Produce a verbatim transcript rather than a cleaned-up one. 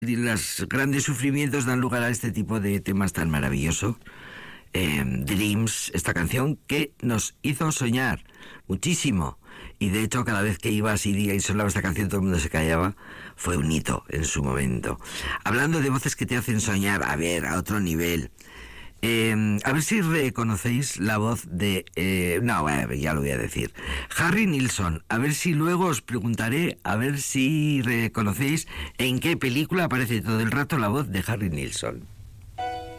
y los grandes sufrimientos dan lugar a este tipo de temas tan maravillosos. Eh, Dreams, esta canción que nos hizo soñar muchísimo. Y de hecho, cada vez que iba así y sonaba esta canción, todo el mundo se callaba. Fue un hito en su momento. Hablando de voces que te hacen soñar, a ver, a otro nivel. Eh, a ver si reconocéis la voz de... Eh, no, bueno, ya lo voy a decir. Harry Nilsson. A ver si luego os preguntaré, a ver si reconocéis en qué película aparece todo el rato la voz de Harry Nilsson.